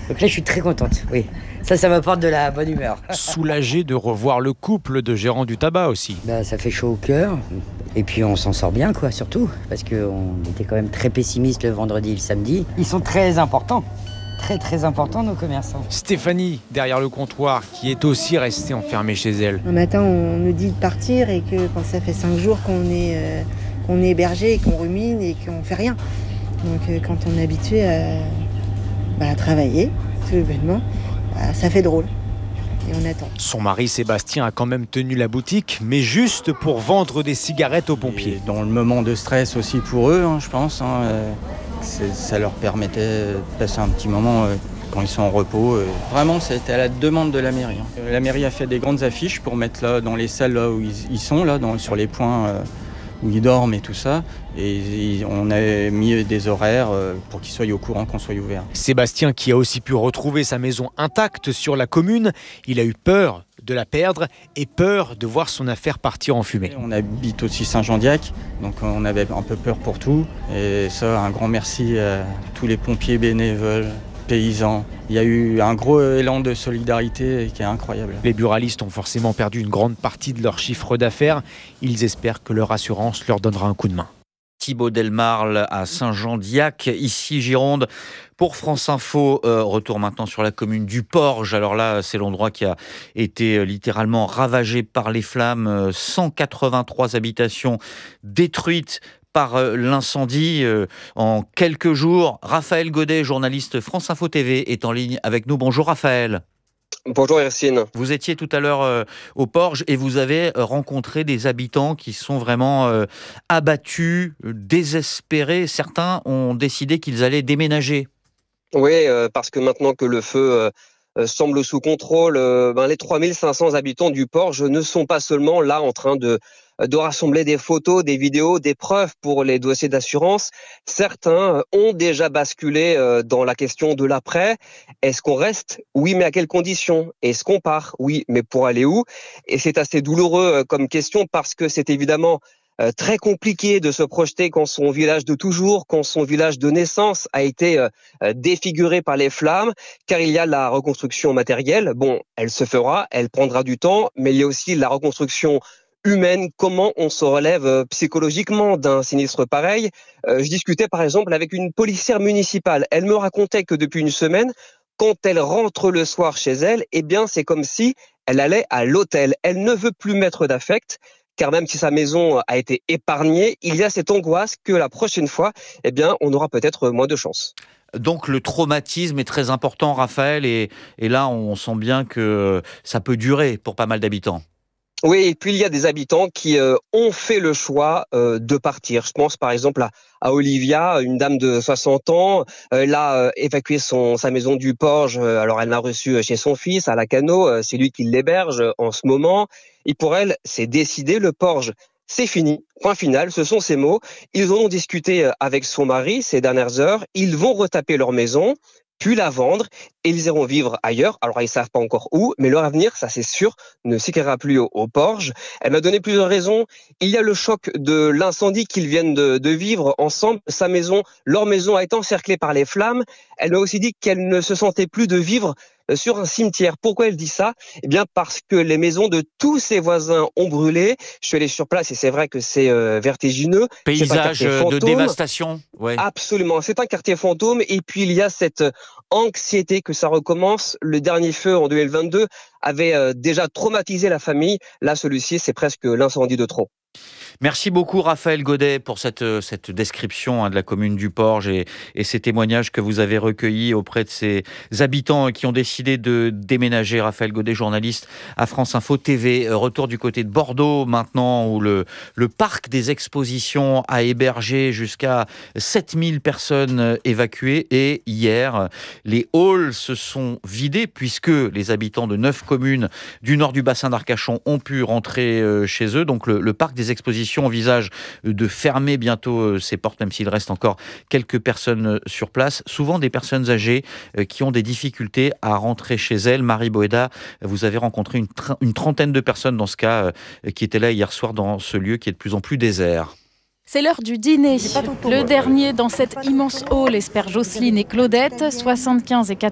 Donc là, je suis très contente, oui. Ça m'apporte de la bonne humeur. Soulagé de revoir le couple de gérants du tabac aussi. Ça fait chaud au cœur. Et puis on s'en sort bien, quoi, surtout. Parce qu'on était quand même très pessimistes le vendredi et le samedi. Ils sont très importants. Très très importants, nos commerçants. Stéphanie, derrière le comptoir, qui est aussi restée enfermée chez elle. Un matin, on nous dit de partir et que quand ça fait 5 jours qu'on est hébergé et qu'on rumine et qu'on fait rien. Donc quand on est habitué à travailler, tout bêtement, ça fait drôle. Et on attend. Son mari Sébastien a quand même tenu la boutique, mais juste pour vendre des cigarettes aux pompiers. Et dans le moment de stress aussi pour eux, je pense, ça leur permettait de passer un petit moment quand ils sont en repos. Vraiment, c'était à la demande de la mairie. La mairie a fait des grandes affiches pour mettre là dans les salles là où ils sont, sur les points où ils dorment et tout ça. Et on a mis des horaires pour qu'ils soient au courant qu'on soit ouvert. Sébastien, qui a aussi pu retrouver sa maison intacte sur la commune, il a eu peur de la perdre et peur de voir son affaire partir en fumée. On habite aussi Saint-Jean-d'Iac, donc on avait un peu peur pour tout. Et ça, un grand merci à tous les pompiers bénévoles, paysans. Il y a eu un gros élan de solidarité qui est incroyable. Les buralistes ont forcément perdu une grande partie de leur chiffre d'affaires. Ils espèrent que leur assurance leur donnera un coup de main. Thibaut Delmarle à Saint-Jean-d'Iac, ici Gironde. Pour France Info, retour maintenant sur la commune du Porge. Alors là, c'est l'endroit qui a été littéralement ravagé par les flammes. 183 habitations détruites par l'incendie en quelques jours. Raphaël Godet, journaliste France Info TV, est en ligne avec nous. Bonjour Raphaël. Bonjour Hercine. Vous étiez tout à l'heure au Porge et vous avez rencontré des habitants qui sont vraiment abattus, désespérés. Certains ont décidé qu'ils allaient déménager. Oui, parce que maintenant que le feu semble sous contrôle, les 3500 habitants du Porge ne sont pas seulement là en train de rassembler des photos, des vidéos, des preuves pour les dossiers d'assurance. Certains ont déjà basculé dans la question de l'après. Est-ce qu'on reste? Oui, mais à quelles conditions? Est-ce qu'on part? Oui, mais pour aller où? Et c'est assez douloureux comme question parce que c'est évidemment très compliqué de se projeter quand son village de toujours, quand son village de naissance a été défiguré par les flammes, car il y a la reconstruction matérielle. Bon, elle se fera, elle prendra du temps, mais il y a aussi la reconstruction humaine, comment on se relève psychologiquement d'un sinistre pareil. Je discutais par exemple avec une policière municipale. Elle me racontait que depuis une semaine, quand elle rentre le soir chez elle, eh bien c'est comme si elle allait à l'hôtel. Elle ne veut plus mettre d'affect, car même si sa maison a été épargnée, il y a cette angoisse que la prochaine fois, eh bien, on aura peut-être moins de chance. Donc le traumatisme est très important, Raphaël, et là on sent bien que ça peut durer pour pas mal d'habitants. Oui, et puis il y a des habitants qui ont fait le choix de partir. Je pense par exemple à Olivia, une dame de 60 ans. Elle a évacué sa maison du Porge. Alors elle l'a reçue chez son fils à Lacanau. C'est lui qui l'héberge en ce moment. Et pour elle, c'est décidé, le Porge, c'est fini. Point final, ce sont ses mots. Ils en ont discuté avec son mari ces dernières heures. Ils vont retaper leur maison, puis la vendre, et ils iront vivre ailleurs. Alors, ils savent pas encore où, mais leur avenir, ça c'est sûr, ne s'écrira plus au Porge. Elle m'a donné plusieurs raisons. Il y a le choc de l'incendie qu'ils viennent de vivre ensemble. Sa maison, leur maison a été encerclée par les flammes. Elle m'a aussi dit qu'elle ne se sentait plus de vivre sur un cimetière. Pourquoi elle dit ça? Eh bien, parce que les maisons de tous ses voisins ont brûlé. Je suis allé sur place et c'est vrai que c'est vertigineux. Paysage de dévastation. Ouais. Absolument. C'est un quartier fantôme. Et puis, il y a cette anxiété que ça recommence. Le dernier feu en 2022 avait déjà traumatisé la famille. Là, celui-ci, c'est presque l'incendie de trop. Merci beaucoup Raphaël Godet pour cette description de la commune du Porge et ces témoignages que vous avez recueillis auprès de ces habitants qui ont décidé de déménager. Raphaël Godet, journaliste à France Info TV. Retour du côté de Bordeaux maintenant où le parc des expositions a hébergé jusqu'à 7000 personnes évacuées et hier, les halls se sont vidés puisque les habitants de 9 communes du nord du bassin d'Arcachon ont pu rentrer chez eux. Donc le parc des expositions envisage de fermer bientôt ses portes, même s'il reste encore quelques personnes sur place, souvent des personnes âgées qui ont des difficultés à rentrer chez elles. Marie Boéda, vous avez rencontré une trentaine de personnes dans ce cas qui étaient là hier soir dans ce lieu qui est de plus en plus désert. C'est l'heure du dîner. Le dernier dans cette immense hall, espèrent Jocelyne et Claudette, 75 et